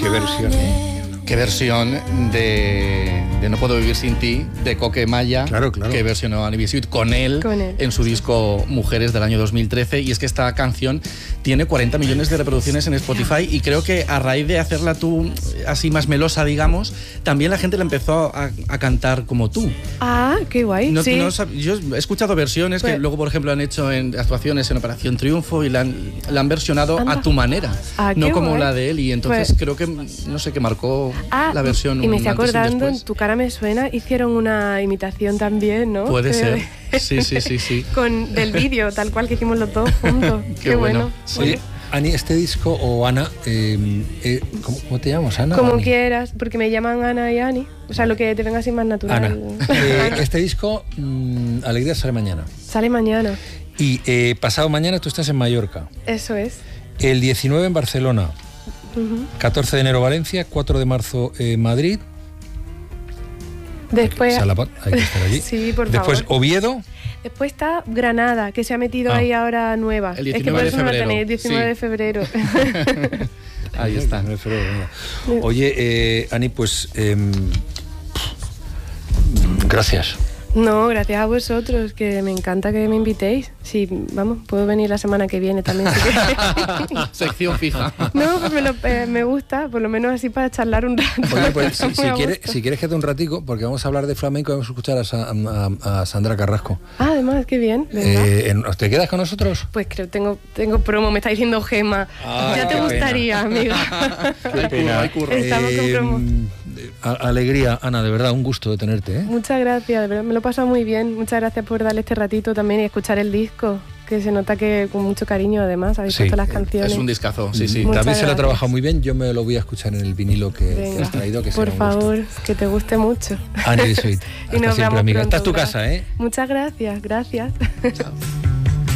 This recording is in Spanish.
¿Qué versión? ¿Qué versión de No puedo vivir sin ti, de Coque Maya? Claro, claro. Que versionó Annie Bisuit con él en su disco Mujeres del año 2013. Y es que esta canción tiene 40 millones de reproducciones en Spotify y creo que a raíz de hacerla tú así más melosa, digamos, también la gente la empezó a cantar como tú. Ah, qué guay. Sí. Yo he escuchado versiones que luego, por ejemplo, han hecho en actuaciones en Operación Triunfo y la han versionado a tu manera, no como guay. la de él. Y entonces creo que, no sé, que marcó la versión. Y me estoy acordando, en Tu cara me suena, hicieron una imitación también, ¿no? Puede ser. Sí. Del vídeo, tal cual que hicimos los dos juntos. Qué bueno. Sí. Ani, este disco, o Ana, ¿cómo te llamas, Ana? Como Ani. quieras, porque me llaman Ana y Ani. O sea, lo que te venga así más natural. Ana. Este disco, Alegría, sale mañana. Sale mañana. Y pasado mañana tú estás en Mallorca. Eso es. El 19 en Barcelona. 14 de enero Valencia, 4 de marzo Madrid. Después... Hay que estar allí. Sí, por Después favor. Oviedo. Después está Granada, que se ha metido ahí ahora nueva. El 19 es que por eso de no la febrero. tenéis, 19 de febrero. Ahí está. Oye, Ani, pues... gracias. No, gracias a vosotros, que me encanta que me invitéis. Sí, vamos, puedo venir la semana que viene también. Si Sección fija. No, pues me gusta, por lo menos así para charlar un rato. Oye, pues si quieres quedarte un ratico, porque vamos a hablar de flamenco, vamos a escuchar a Sandra Carrasco. Además, qué bien. ¿Te quedas con nosotros? Pues creo tengo promo, me está diciendo Gema. Ya te gustaría, amiga. Qué pena. Estamos con promo. Alegría, Ana, de verdad, un gusto de tenerte, ¿eh? Muchas gracias, de verdad, me lo he pasado muy bien. Muchas gracias por darle este ratito también y escuchar el disco, que se nota que con mucho cariño además habéis puesto las canciones. Es un discazo, sí. David se lo ha trabajado muy bien, yo me lo voy a escuchar en el vinilo que has traído. Que por favor, que te guste mucho. Annie Bisuit, hasta siempre, amiga. Esta es tu casa, ¿eh? Muchas gracias. Chao.